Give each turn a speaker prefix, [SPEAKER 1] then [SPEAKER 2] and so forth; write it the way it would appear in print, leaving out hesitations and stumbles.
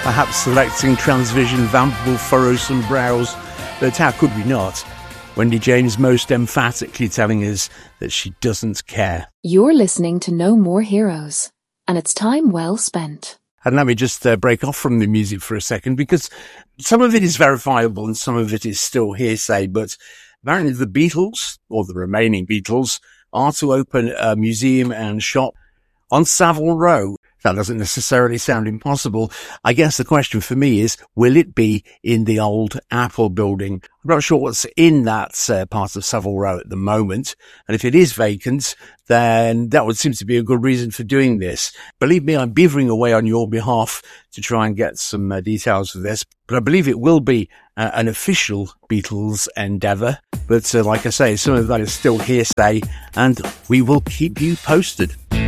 [SPEAKER 1] perhaps selecting Transvision vampable furrowsome brows, but how could we not? Wendy James most emphatically telling us that she doesn't care.
[SPEAKER 2] You're listening to No More Heroes, and it's time well spent.
[SPEAKER 1] And let me just break off from the music for a second, because some of it is verifiable and some of it is still hearsay, but apparently the Beatles, or the remaining Beatles, are to open a museum and shop on Savile Row. That doesn't necessarily sound impossible. I guess the question for me is, will it be in the old Apple building? I'm not sure what's in that part of Savile Row at the moment. And if it is vacant, then that would seem to be a good reason for doing this. Believe me, I'm beavering away on your behalf to try and get some details of this. But I believe it will be an official Beatles endeavour. But like I say, some of that is still hearsay, and we will keep you posted.